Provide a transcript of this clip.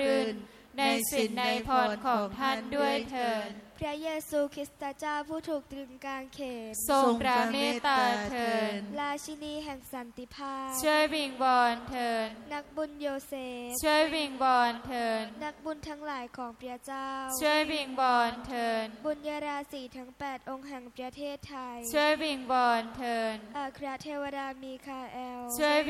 รื่นในสินในพรของท่านด้วยเถิดพระเยซูคริสต์เจ้าผู้ถูกตรึงกางเขนทรงพระเมตตาเถิดราชินีแห่งสันติภาพช่วยวิงวอนเถิดนักบุญโยเซฟช่วยวิงวอนเถิดนักบุญทั้งหลายของพระเจ้าช่วยวิงวอนเถิดบุญญาราศีทั้ง8องค์แห่งประเทศไทยช่วยวิงวอนเถิดอัครเทวดามีคาเอลช่วย